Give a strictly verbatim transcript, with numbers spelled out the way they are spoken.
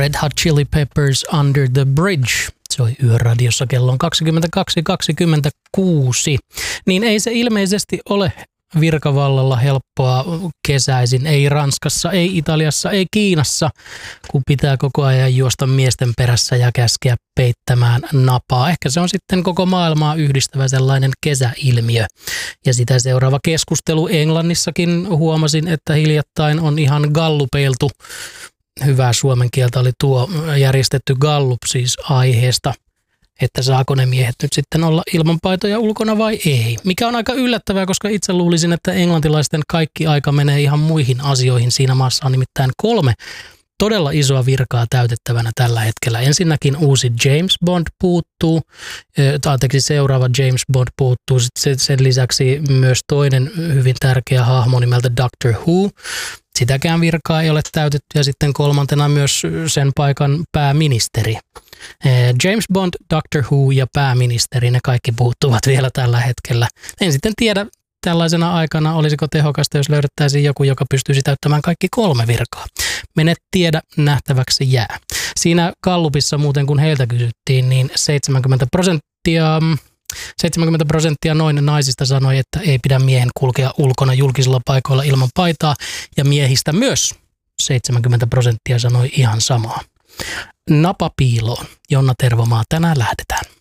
Red Hot Chili Peppers Under the Bridge. Se oli Yöradiossa, kello on kaksikymmentäkaksi kaksikymmentäkuusi. Niin ei se ilmeisesti ole virkavallalla helppoa kesäisin. Ei Ranskassa, ei Italiassa, ei Kiinassa, kun pitää koko ajan juosta miesten perässä ja käskeä peittämään napaa. Ehkä se on sitten koko maailmaa yhdistävä sellainen kesäilmiö. Ja sitä seuraava keskustelu Englannissakin huomasin, että hiljattain on ihan gallupeiltu. Hyvää suomen kieltä oli tuo järjestetty gallup siis aiheesta, että saako ne miehet nyt sitten olla ilman paitoja ulkona vai ei. Mikä on aika yllättävää, koska itse luulisin, että englantilaisten kaikki aika menee ihan muihin asioihin. Siinä maassa on nimittäin kolme todella isoa virkaa täytettävänä tällä hetkellä. Ensinnäkin uusi James Bond puuttuu, anteeksi seuraava James Bond puuttuu, sitten sen lisäksi myös toinen hyvin tärkeä hahmo nimeltä Doctor Who. Sitäkään virkaa ei ole täytetty ja sitten kolmantena myös sen paikan pääministeri. James Bond, Doctor Who ja pääministeri, ne kaikki puuttuvat vielä tällä hetkellä. En sitten tiedä tällaisena aikana, olisiko tehokasta, jos löydettäisiin joku, joka pystyisi täyttämään kaikki kolme virkaa. Mene tiedä, nähtäväksi jää. Siinä gallupissa muuten, kun heiltä kysyttiin, niin seitsemänkymmentä prosenttia... seitsemänkymmentä prosenttia noin naisista sanoi, että ei pidä miehen kulkea ulkona julkisilla paikoilla ilman paitaa, ja miehistä myös seitsemänkymmentä prosenttia sanoi ihan samaa. Napapiiloon. Jonna Tervomaa, tänään lähdetään.